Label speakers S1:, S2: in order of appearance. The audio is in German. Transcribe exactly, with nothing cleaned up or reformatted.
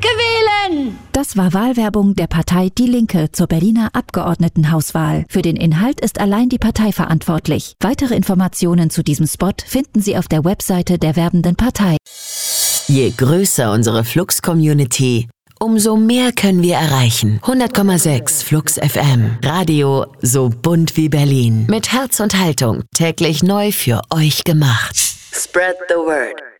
S1: Linke wählen!
S2: Das war Wahlwerbung der Partei Die Linke zur Berliner Abgeordnetenhauswahl. Für den Inhalt ist allein die Partei verantwortlich. Weitere Informationen zu diesem Spot finden Sie auf der Webseite der werbenden Partei.
S3: Je größer unsere Flux-Community, umso mehr können wir erreichen. hundert Komma sechs Flux F M. Radio so bunt wie Berlin. Mit Herz und Haltung. Täglich neu für euch gemacht. Spread the word.